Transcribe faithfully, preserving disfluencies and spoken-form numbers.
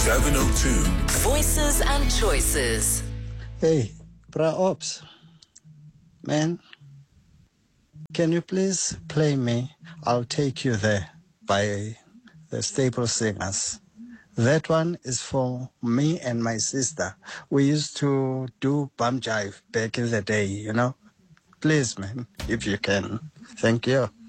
seven oh two. Voices and choices. Hey, Bra Ops. Man, can you please play me I'll Take You There by the Staple Singers? That one is for me and my sister. We used to do bum jive back in the day, you know? Please, man, if you can. Thank you.